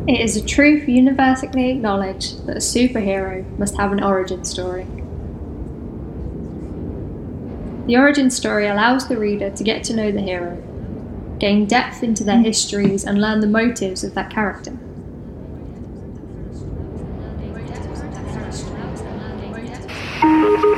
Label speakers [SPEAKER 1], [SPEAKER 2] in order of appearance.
[SPEAKER 1] It is a truth universally acknowledged that a superhero must have an origin story. The origin story allows the reader to get to know the hero, gain depth into their histories, and learn the motives of that character.